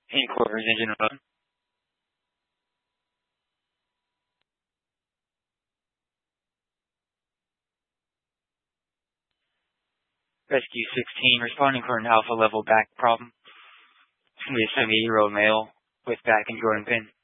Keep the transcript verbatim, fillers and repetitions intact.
Inquiries engine run. Rescue sixteen, responding for an alpha level back problem. It's going to be a seventy-eight-year-old male with back and groin pain.